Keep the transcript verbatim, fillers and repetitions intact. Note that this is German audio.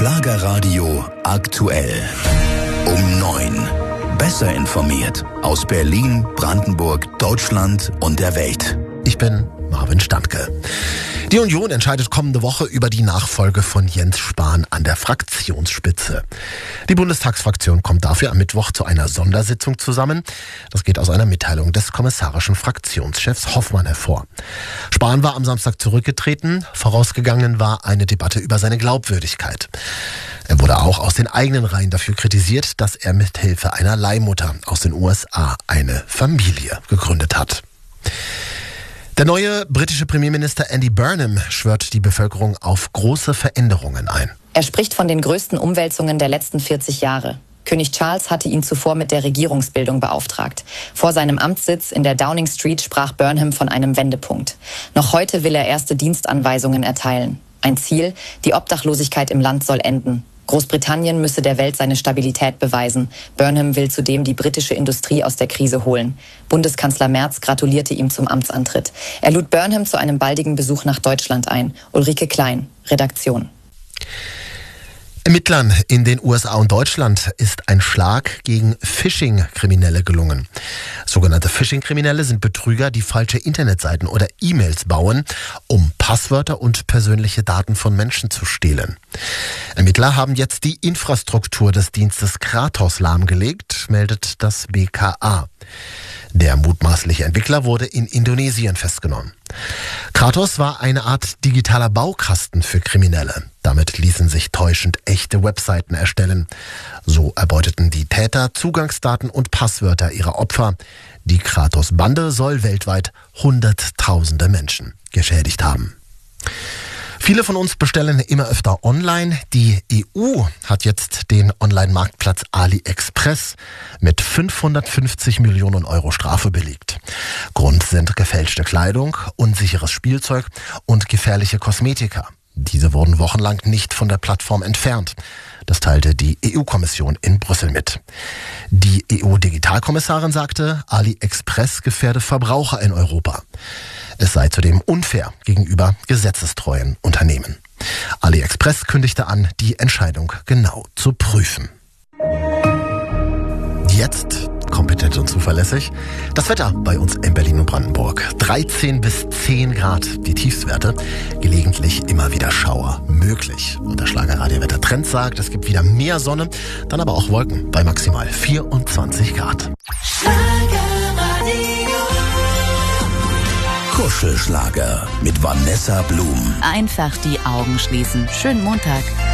Schlagerradio aktuell. Um neun. Besser informiert aus Berlin, Brandenburg, Deutschland und der Welt. Ich bin Marvin Standke. Die Union entscheidet kommende Woche über die Nachfolge von Jens Spahn an der Fraktionsspitze. Die Bundestagsfraktion kommt dafür am Mittwoch zu einer Sondersitzung zusammen. Das geht aus einer Mitteilung des kommissarischen Fraktionschefs Hoffmann hervor. Spahn war am Samstag zurückgetreten. Vorausgegangen war eine Debatte über seine Glaubwürdigkeit. Er wurde auch aus den eigenen Reihen dafür kritisiert, dass er mit Hilfe einer Leihmutter aus den U S A eine Familie gegründet hat. Der neue britische Premierminister Andy Burnham schwört die Bevölkerung auf große Veränderungen ein. Er spricht von den größten Umwälzungen der letzten vierzig Jahre. König Charles hatte ihn zuvor mit der Regierungsbildung beauftragt. Vor seinem Amtssitz in der Downing Street sprach Burnham von einem Wendepunkt. Noch heute will er erste Dienstanweisungen erteilen. Ein Ziel: die Obdachlosigkeit im Land soll enden. Großbritannien müsse der Welt seine Stabilität beweisen. Burnham will zudem die britische Industrie aus der Krise holen. Bundeskanzler Merz gratulierte ihm zum Amtsantritt. Er lud Burnham zu einem baldigen Besuch nach Deutschland ein. Ulrike Klein, Redaktion. Ermittlern in den U S A und Deutschland ist ein Schlag gegen Phishing-Kriminelle gelungen. Sogenannte Phishing-Kriminelle sind Betrüger, die falsche Internetseiten oder E-Mails bauen, um Passwörter und persönliche Daten von Menschen zu stehlen. Ermittler haben jetzt die Infrastruktur des Dienstes Kratos lahmgelegt, meldet das B K A. Der mutmaßliche Entwickler wurde in Indonesien festgenommen. Kratos war eine Art digitaler Baukasten für Kriminelle. Damit ließen sich täuschend echte Webseiten erstellen. So erbeuteten die Täter Zugangsdaten und Passwörter ihrer Opfer. Die Kratos-Bande soll weltweit Hunderttausende Menschen geschädigt haben. Viele von uns bestellen immer öfter online. Die E U hat jetzt den Online-Marktplatz AliExpress mit fünfhundertfünfzig Millionen Euro Strafe belegt. Grund sind gefälschte Kleidung, unsicheres Spielzeug und gefährliche Kosmetika. Diese wurden wochenlang nicht von der Plattform entfernt. Das teilte die E U-Kommission in Brüssel mit. Die E U-Digitalkommissarin sagte, AliExpress gefährde Verbraucher in Europa. Es sei zudem unfair gegenüber gesetzestreuen Unternehmen. AliExpress kündigte an, die Entscheidung genau zu prüfen. Jetzt kompetent und zuverlässig das Wetter bei uns in Berlin und Brandenburg. dreizehn bis zehn Grad die Tiefstwerte, gelegentlich immer wieder Schauer möglich. Und der Schlagerradio-Wetter Trend sagt, es gibt wieder mehr Sonne, dann aber auch Wolken bei maximal vierundzwanzig Grad. Kuschelschlager mit Vanessa Blum. Einfach die Augen schließen. Schönen Montag.